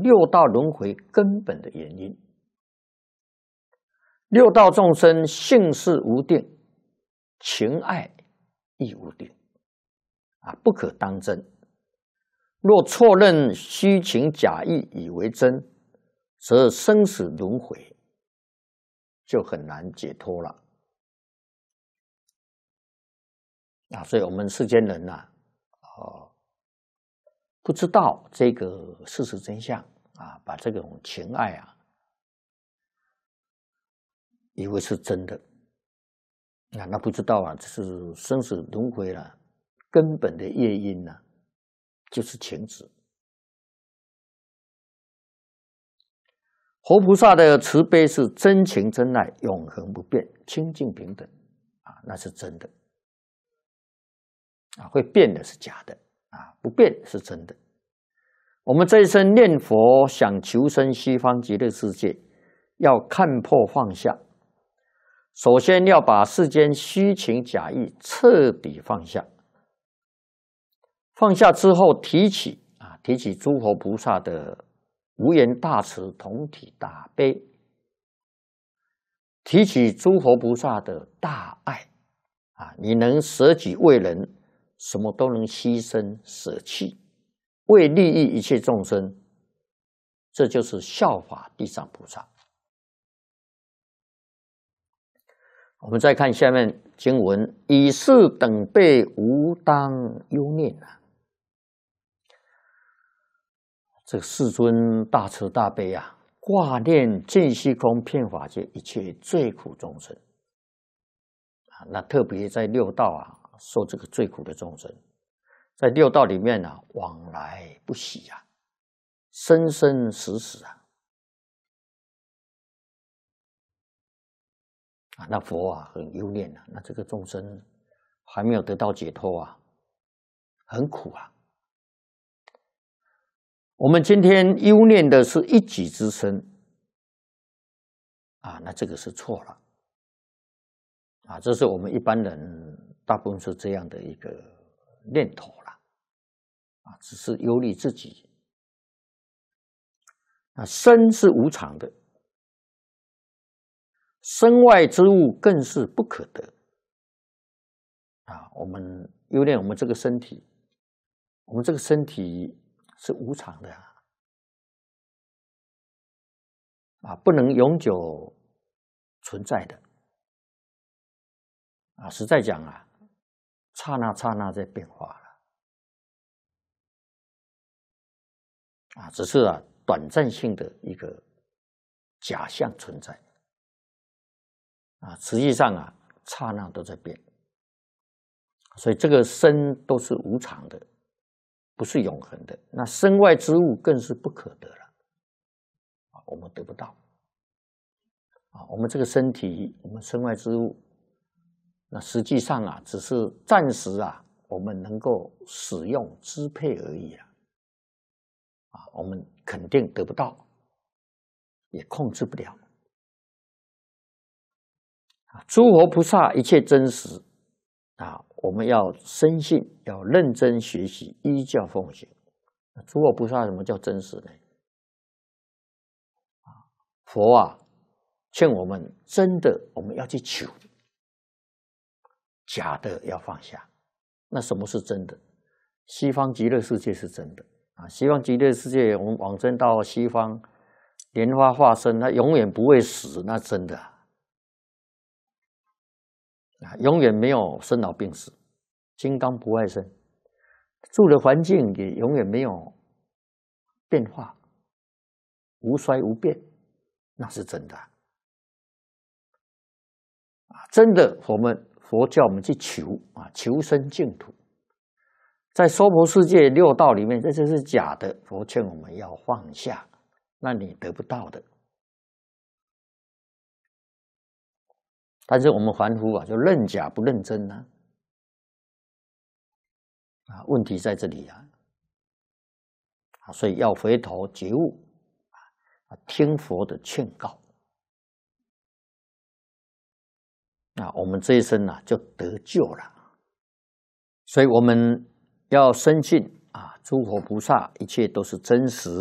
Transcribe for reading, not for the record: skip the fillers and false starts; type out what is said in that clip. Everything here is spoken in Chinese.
六道轮回根本的原因。六道众生性事无定，情爱亦无定，不可当真。若错认虚情假意以为真，则生死轮回就很难解脱了。所以我们世间人不知道这个事实真相把这种情爱以为是真的，那不知道这是生死轮回根本的业因就是情执。活菩萨的慈悲是真情真爱，永恒不变，清净平等那是真的会变的是假的不变是真的。我们这一生念佛想求生西方极乐世界，要看破放下，首先要把世间虚情假意彻底放下。放下之后提起诸佛菩萨的无缘大慈同体大悲，提起诸佛菩萨的大爱你能舍己为人，什么都能牺牲舍弃，为利益一切众生，这就是效法地藏菩萨。我们再看下面经文，以是等辈无当忧念这个世尊大慈大悲挂念尽虚空遍法界一切最苦众生那特别在六道受这个最苦的众生，在六道里面往来不息生生死死那佛很忧念那这个众生还没有得到解脱很苦我们今天忧念的是一己之身那这个是错了这是我们一般人大部分是这样的一个念头了只是忧虑自己。生是无常的，身外之物更是不可得我们忧念我们这个身体，我们这个身体是无常的不能永久存在的实在讲刹那刹那在变化了只是短暂性的一个假象存在实际上刹那都在变，所以这个身都是无常的，不是永恒的。那身外之物更是不可得了我们得不到我们这个身体，我们身外之物，那实际上只是暂时我们能够使用支配而已我们肯定得不到，也控制不了诸佛菩萨一切真实我们要深信，要认真学习，依教奉行。诸佛菩萨什么叫真实呢？佛劝我们真的我们要去求，假的要放下。那什么是真的？西方极乐世界是真的西方极乐世界，我们往生到西方莲花化身，它永远不会死，那真的永远没有生老病死，金刚不坏身，住的环境也永远没有变化，无衰无变，那是真的真的我们佛教我们去求求生净土，在娑婆世界六道里面，这就是假的，佛劝我们要放下，那你得不到的。但是我们凡夫就认假不认真问题在这里所以要回头觉悟听佛的劝告我们这一生就得救了。所以我们要深信诸佛菩萨一切都是真实。